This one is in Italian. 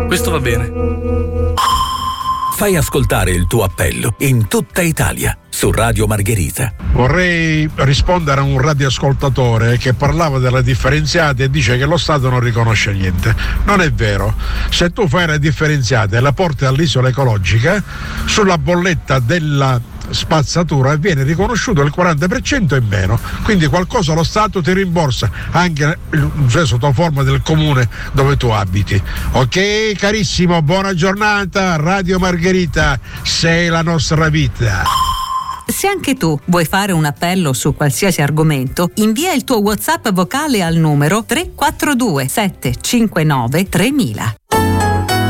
questo va bene. Fai ascoltare il tuo appello in tutta Italia su Radio Margherita. Vorrei rispondere a un radioascoltatore che parlava delle differenziate e dice che lo Stato non riconosce niente. Non è vero. Se tu fai le differenziate e la porti all'isola ecologica, sulla bolletta della spazzatura viene riconosciuto il 40% in meno, quindi qualcosa lo Stato ti rimborsa anche sotto forma del comune dove tu abiti. Ok carissimo, buona giornata. Radio Margherita, sei la nostra vita. Se anche tu vuoi fare un appello su qualsiasi argomento, invia il tuo WhatsApp vocale al numero 342 759 3000.